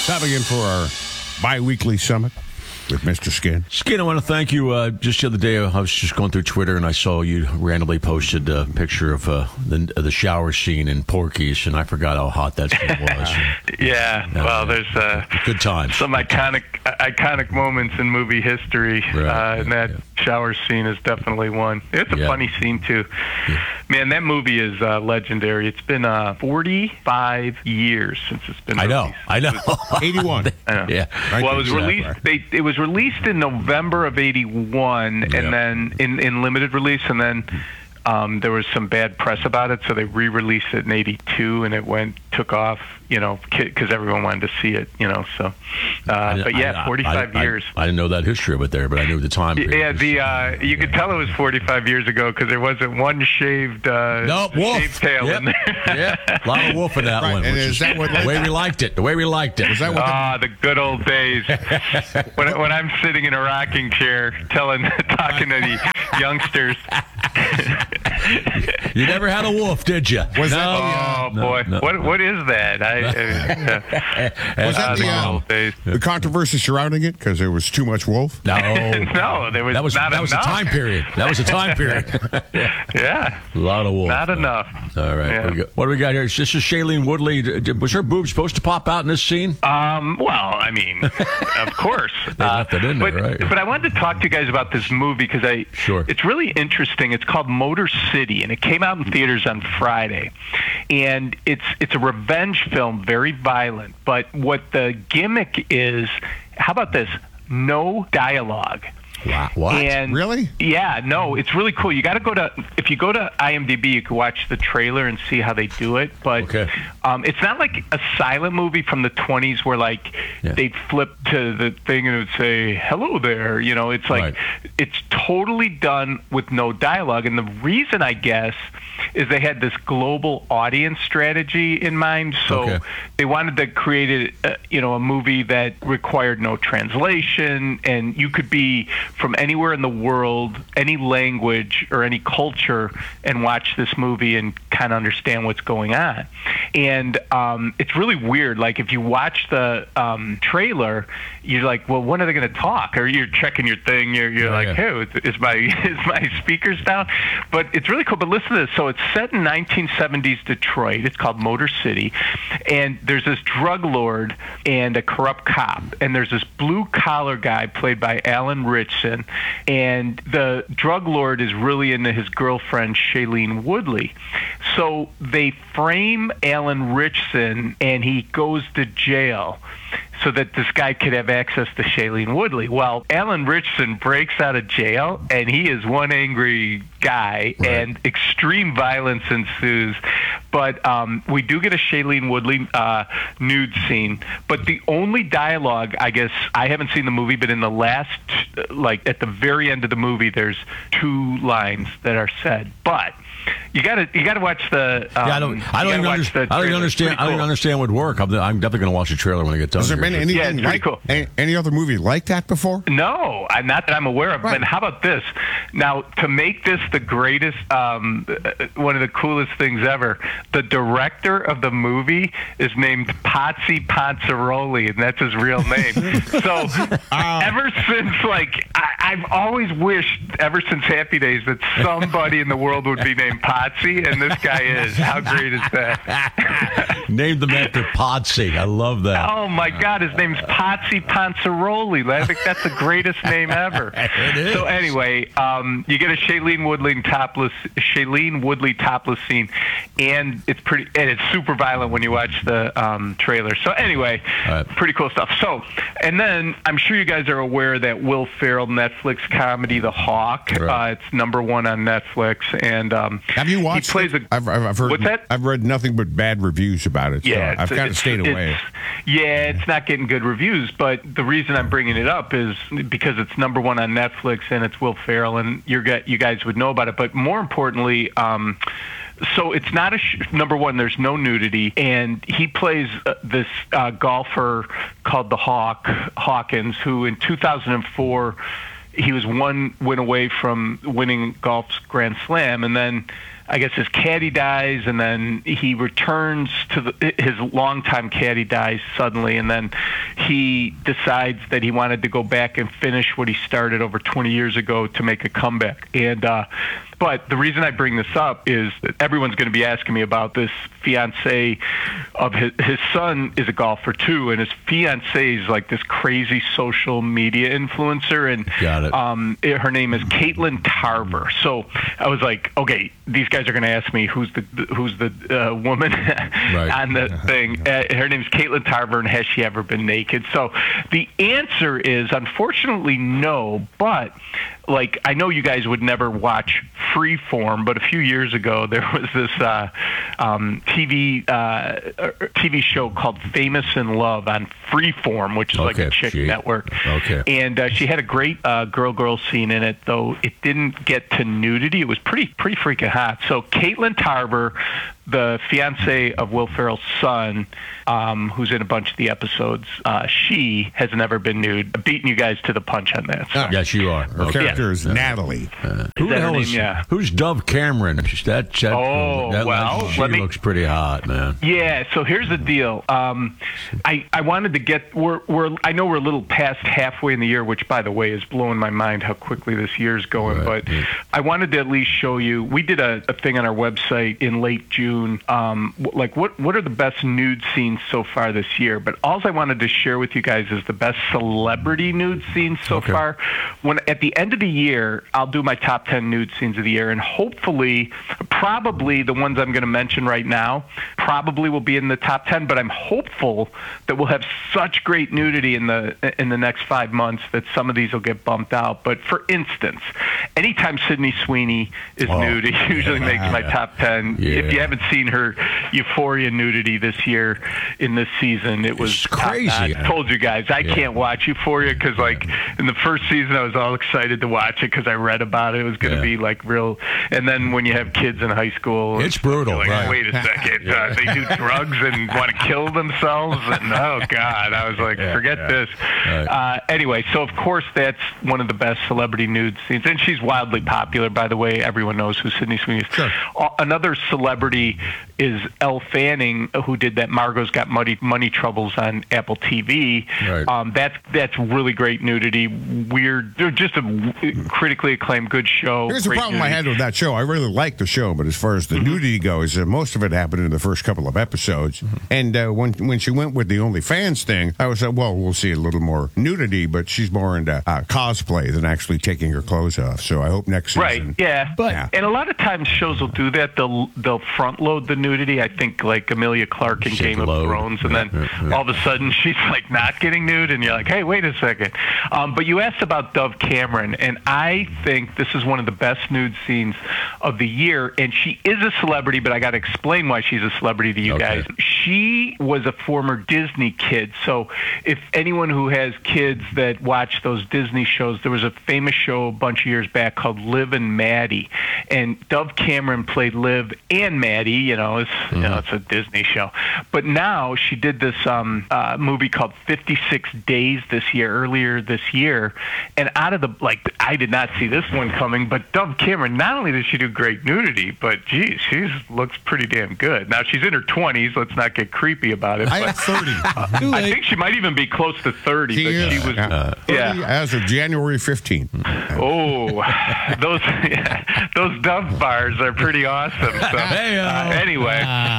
Stopping in for our bi-weekly summit with Mr. Skin. Skin, I want to thank you. Just the other day, I was just going through Twitter, and I saw you randomly posted a picture of the shower scene in Porky's, and I forgot how hot that scene was. Yeah, well, there's good times. Some iconic moments in movie history, and that shower scene is definitely one. It's a funny scene, too. Yeah. Man, that movie is legendary. It's been 45 years since it's been released. I know. 81. I know. Yeah. Well, it was released. It was released in November of '81, and then in limited release, and then there was some bad press about it, so they re-released it in '82, and it took off, because everyone wanted to see it, So, but yeah, 45 years. I didn't know that history of it there, but I knew the time period. Yeah, you could tell it was 45 years ago because there wasn't one shaved wolf tail in there. Yeah, a lot of wolf in that one. And is that the way we liked it? The way we liked it. Was that what the good old days when I'm sitting in a rocking chair talking to the youngsters. You never had a wolf, did you? Boy, what is that? Was that the controversy surrounding it because there was too much wolf? No, there was. That was a time period. Yeah, a lot of wolf. Not enough. All right, what do we got here? This is Shailene Woodley. Was her boob supposed to pop out in this scene? Well, I mean, of course. They left it in there, right? But I wanted to talk to you guys about this movie because it's really interesting. It's called Motor City, and it came out in theaters on Friday. And it's a revenge film, very violent. But what the gimmick is, how about this? No dialogue. Wow. What? And really? Yeah, no, it's really cool. You got to if you go to IMDb, you can watch the trailer and see how they do it. But it's not like a silent movie from the 20s where they'd flip to the thing and it would say, hello there. It's like it's totally done with no dialogue. And the reason, I guess, is they had this global audience strategy in mind. So they wanted to create a movie that required no translation, and you could be from anywhere in the world, any language or any culture, and watch this movie and kind of understand what's going on. And it's really weird. Like, if you watch the trailer, you're like, well, when are they going to talk? Or you're checking your thing. You're like, hey, is my speakers down? But it's really cool. But listen to this. So it's set in 1970s Detroit. It's called Motor City. And there's this drug lord and a corrupt cop. And there's this blue-collar guy played by Alan Ritchson. And the drug lord is really into his girlfriend, Shailene Woodley. So they frame Alan Ritchson, and he goes to jail so that this guy could have access to Shailene Woodley. Well, Alan Ritchson breaks out of jail, and he is one angry guy, and extreme violence ensues. But we do get a Shailene Woodley nude scene. But the only dialogue, I guess, I haven't seen the movie, but in the last, at the very end of the movie, there's 2 lines that are said. But you got to watch the. I don't even understand what work. I'm definitely going to watch the trailer when I get done. Has there been anything cool. any other movie like that before? No, not that I'm aware of. Right. But how about this? Now, to make this the greatest, one of the coolest things ever, the director of the movie is named Potsy Ponzaroli, and that's his real name. So ever since, I've always wished, ever since Happy Days, that somebody in the world would be named Potsy, and this guy is. How great is that? Named him after Potsy. I love that. Oh, my God. His name's Potsy Ponzaroli. I think that's the greatest name ever. It is. So anyway, you get a Shailene Woodley topless scene, and it's super violent when you watch the trailer. So anyway, pretty cool stuff. So, and then I'm sure you guys are aware that Will Ferrell Netflix comedy The Hawk. Right. It's #1 on Netflix, and have you watched? He plays I've heard. What's that? I've read nothing but bad reviews about it. Yeah, so I've kind of stayed away. It's not getting good reviews, but the reason I'm bringing it up is because it's #1 on Netflix and it's Will Ferrell, and you guys would know about it. But more importantly, so it's not #1. There's no nudity, and he plays this golfer called the Hawkins, who in 2004 he was one win away from winning golf's Grand Slam, and then I guess his caddy dies, and then he returns to his longtime caddy dies suddenly, and then he decides that he wanted to go back and finish what he started over 20 years ago to make a comeback. And but the reason I bring this up is that everyone's going to be asking me about this fiancé of his son is a golfer too, and his fiancé is like this crazy social media influencer, and her name is Caitlin Tarver. So I was like, okay, these guys are going to ask me who's the woman on the thing. Her name's Caitlin Tarver, and has she ever been naked? So the answer is unfortunately no, but like, I know you guys would never watch Freeform, but a few years ago there was this TV show called Famous in Love on Freeform, which is like a chick network. Okay. And she had a great girl scene in it, though it didn't get to nudity. It was pretty freaking hot. So Caitlin Tarver, the fiance of Will Ferrell's son, who's in a bunch of the episodes, she has never been nude. I'm beating you guys to the punch on that. So. Yes, you are. Her character is Natalie. Who the hell is? Yeah. Who's Dove Cameron? She looks pretty hot, man. Yeah. So here's the deal. I wanted to get. I know we're a little past halfway in the year, which, by the way, is blowing my mind how quickly this year's going. Right. But I wanted to at least show you. We did a thing on our website in late June. Like what are the best nude scenes so far this year? But all I wanted to share with you guys is the best celebrity nude scenes so far. When at the end of the year, I'll do my top 10 nude scenes of the year, and hopefully, probably the ones I'm going to mention right now probably will be in the top 10. But I'm hopeful that we'll have such great nudity in the next 5 months that some of these will get bumped out. But for instance, anytime Sydney Sweeney is nude, it usually makes my top 10. Yeah. If you haven't seen her Euphoria nudity this year in this season, it was crazy. I told you guys I can't watch Euphoria because like in the first season I was all excited to watch it because I read about it. It was going to be like real. And then when you have kids in high school, it's brutal. Like, wait a second, they do drugs and want to kill themselves, and oh god, I was like, forget this. Right. Anyway, so of course that's one of the best celebrity nude scenes, and she's wildly popular, by the way. Everyone knows who Sydney Sweeney is. Sure. Another celebrity is Elle Fanning, who did that Margot's Got Money Troubles on Apple TV. Right. That's really great nudity. Weird, just a critically acclaimed good show. Here's the problem I had with that show. I really liked the show, but as far as the nudity goes, most of it happened in the first couple of episodes. And when she went with the OnlyFans thing, I was like, well, we'll see a little more nudity, but she's more into cosplay than actually taking her clothes off. So I hope next season. Right, yeah. And a lot of times shows will do that. They'll front load the nudity. I think like Emilia Clarke in Game of Thrones, and then all of a sudden she's like not getting nude, and you're like, hey, wait a second. But you asked about Dove Cameron, and I think this is one of the best nude scenes of the year. And she is a celebrity, but I got to explain why she's a celebrity to you guys. She was a former Disney kid. So if anyone who has kids that watch those Disney shows, there was a famous show a bunch of years back called Liv and Maddie, and Dove Cameron played Liv and Maddie. It's a Disney show. But now she did this movie called 56 Days earlier this year, and out of the I did not see this one coming. But Dove Cameron, not only did she do great nudity, but geez, she looks pretty damn good. Now she's in her 20s. Let's not get creepy about it. I'm 30. I think she might even be close to 30. She was 30 as of January 15th. Oh, those Dove bars are pretty awesome. So, anyway,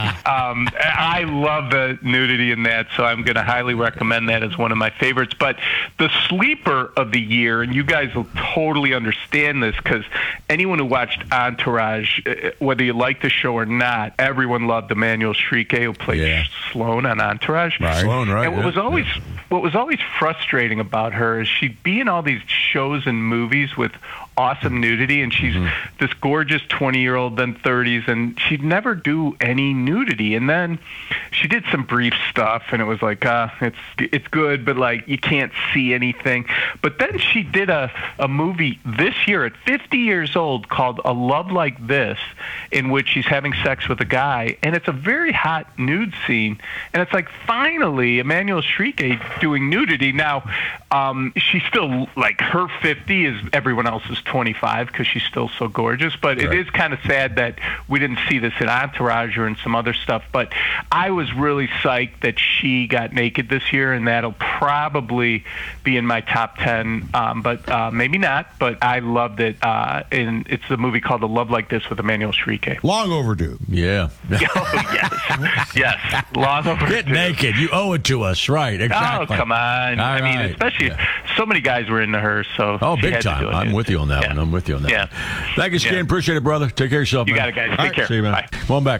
I love the nudity in that, so I'm going to highly recommend that as one of my favorites. But the sleeper of the year, and you guys will totally understand this because anyone who watched Entourage, whether you like the show or not, everyone loved Emmanuel Shrike, who played Sloane on Entourage. Right. Sloane, right? And what was always frustrating about her is she'd be in all these shows and movies with awesome nudity, and she's this gorgeous 20-year-old, then 30s, and she'd never do any nudity. And then she did some brief stuff, and it was like, it's good, but like you can't see anything. But then she did a movie this year at 50 years old called A Love Like This, in which she's having sex with a guy, and it's a very hot nude scene. And it's like, finally, Emmanuel Shrike doing nudity. Now, she's still, like, her 50 is everyone else's 25 because she's still so gorgeous. But it is kind of sad that we didn't see this in Entourage or in some other stuff. But I was really psyched that she got naked this year, and that'll probably be in my top 10, but maybe not. But I loved it. And it's a movie called A Love Like This with Emmanuel Shrike. Long overdue. Yeah. Yes. Long overdue. Get naked. You owe it to us. Right. Exactly. Oh, come on. All right. Especially so many guys were into her. So big time. I'm with you on that one. I'm with you on that. Yeah. Thank you, Skin. Appreciate it, brother. Take care of yourself, man. You got it, guys. Take care. See you, man. Bye. Come on back.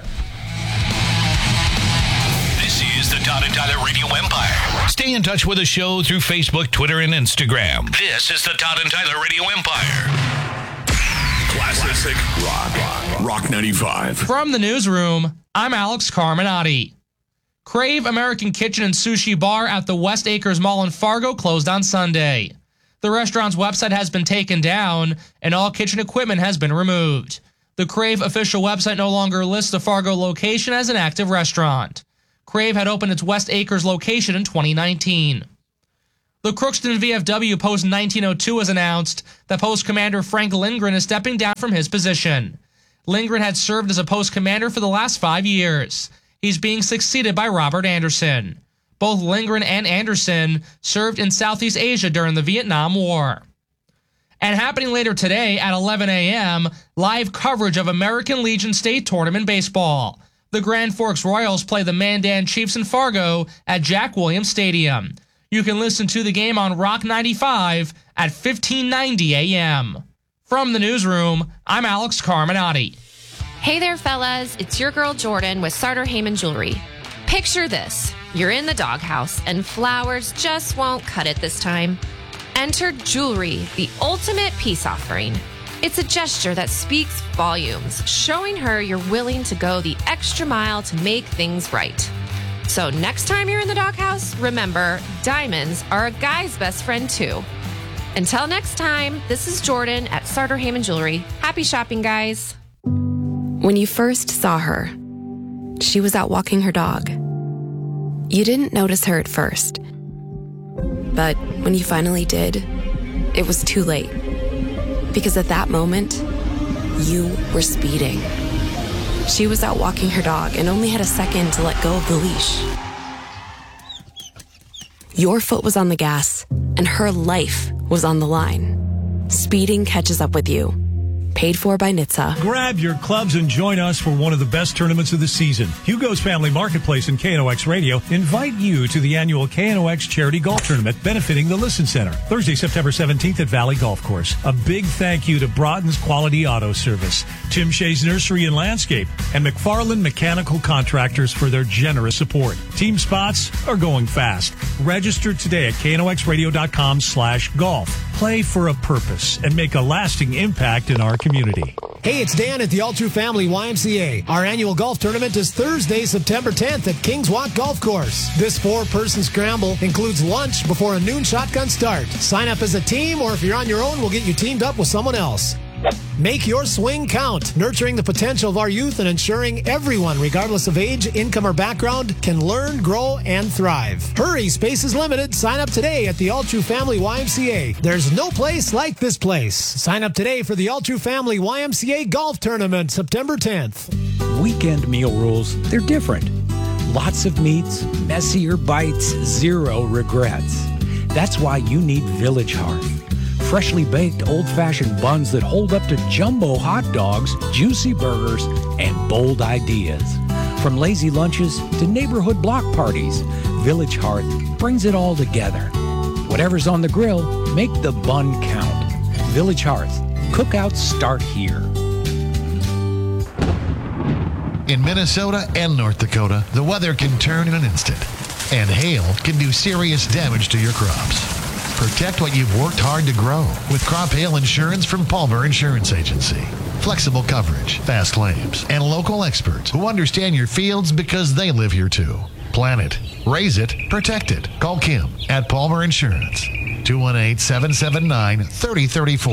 This is the Todd and Tyler Radio Empire. Stay in touch with the show through Facebook, Twitter, and Instagram. This is the Todd and Tyler Radio Empire. Classic Rock 95. From the newsroom, I'm Alex Carminati. Crave American Kitchen and Sushi Bar at the West Acres Mall in Fargo closed on Sunday. The restaurant's website has been taken down, and all kitchen equipment has been removed. The Crave official website no longer lists the Fargo location as an active restaurant. Crave had opened its West Acres location in 2019. The Crookston VFW Post 1902 has announced that Post Commander Frank Lindgren is stepping down from his position. Lindgren had served as a post commander for the last 5 years. He's being succeeded by Robert Anderson. Both Lindgren and Anderson served in Southeast Asia during the Vietnam War. And happening later today at 11 a.m., live coverage of American Legion State Tournament Baseball. The Grand Forks Royals play the Mandan Chiefs in Fargo at Jack Williams Stadium. You can listen to the game on Rock 95 at 1590 a.m. From the newsroom, I'm Alex Carminati. Hey there, fellas. It's your girl Jordan with Sartor Heyman Jewelry. Picture this. You're in the doghouse, and flowers just won't cut it this time. Enter jewelry, the ultimate peace offering. It's a gesture that speaks volumes, showing her you're willing to go the extra mile to make things right. So next time you're in the doghouse, remember, diamonds are a guy's best friend too. Until next time, this is Jordan at Sartor Heyman Jewelry. Happy shopping, guys. When you first saw her, she was out walking her dog. You didn't notice her at first. But when you finally did, it was too late. Because at that moment, you were speeding. She was out walking her dog and only had a second to let go of the leash. Your foot was on the gas, and her life was on the line. Speeding catches up with you. Paid for by NHTSA. Grab your clubs and join us for one of the best tournaments of the season. Hugo's Family Marketplace and KNOX Radio invite you to the annual KNOX Charity Golf Tournament benefiting the Listen Center. Thursday, September 17th at Valley Golf Course. A big thank you to Broughton's Quality Auto Service, Tim Shea's Nursery and Landscape, and McFarland Mechanical Contractors for their generous support. Team spots are going fast. Register today at knoxradio.com/golf. Play for a purpose and make a lasting impact in our community. Hey, it's Dan at the All True Family YMCA. Our annual golf tournament is Thursday, September 10th at Kings Walk Golf Course. This 4-person scramble includes lunch before a noon shotgun start. Sign up as a team, or if you're on your own, we'll get you teamed up with someone else. Make your swing count, nurturing the potential of our youth and ensuring everyone, regardless of age, income, or background, can learn, grow, and thrive. Hurry, space is limited. Sign up today at the All True Family YMCA. There's no place like this place. Sign up today for the All True Family YMCA Golf Tournament, September 10th. Weekend meal rules, they're different. Lots of meats, messier bites, zero regrets. That's why you need Village Hearth. Freshly baked old-fashioned buns that hold up to jumbo hot dogs, juicy burgers, and bold ideas. From lazy lunches to neighborhood block parties, Village Hearth brings it all together. Whatever's on the grill, make the bun count. Village Hearth. Cookouts start here. In Minnesota and North Dakota, the weather can turn in an instant, and hail can do serious damage to your crops. Protect what you've worked hard to grow with crop hail insurance from Palmer Insurance Agency. Flexible coverage, fast claims, and local experts who understand your fields because they live here too. Plan it, raise it, protect it. Call Kim at Palmer Insurance, 218-779-3034.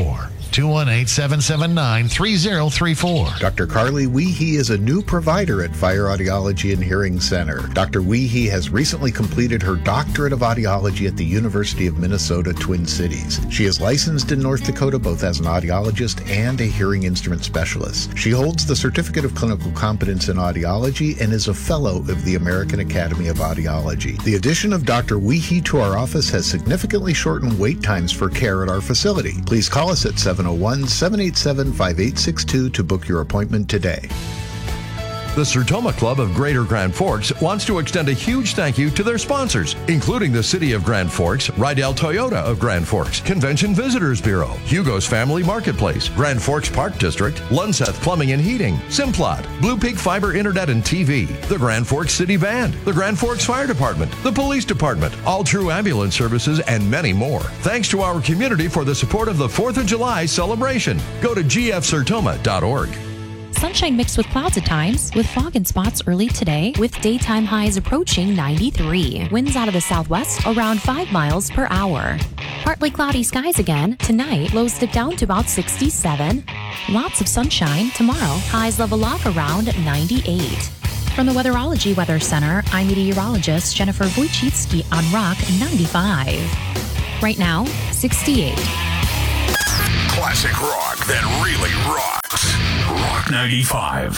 218-779-3034. Dr. Carly Weehee is a new provider at Fire Audiology and Hearing Center. Dr. Weehee has recently completed her doctorate of audiology at the University of Minnesota, Twin Cities. She is licensed in North Dakota both as an audiologist and a hearing instrument specialist. She holds the Certificate of Clinical Competence in Audiology and is a fellow of the American Academy of Audiology. The addition of Dr. Weehee to our office has significantly shortened wait times for care at our facility. Please call us at 701-787-5862 to book your appointment today. The Sertoma Club of Greater Grand Forks wants to extend a huge thank you to their sponsors, including the City of Grand Forks, Rydell Toyota of Grand Forks, Convention Visitors Bureau, Hugo's Family Marketplace, Grand Forks Park District, Lunseth Plumbing and Heating, Simplot, Blue Peak Fiber Internet and TV, the Grand Forks City Band, the Grand Forks Fire Department, the Police Department, All True Ambulance Services, and many more. Thanks to our community for the support of the 4th of July celebration. Go to gfsertoma.org. Sunshine mixed with clouds at times, with fog and spots early today, with daytime highs approaching 93. Winds out of the southwest around 5 miles per hour. Partly cloudy skies again. Tonight, lows dip down to about 67. Lots of sunshine tomorrow. Highs level off around 98. From the Weatherology Weather Center, I'm meteorologist Jennifer Wojcicki on Rock 95. Right now, 68. Classic rock that really rocks. Rock 95.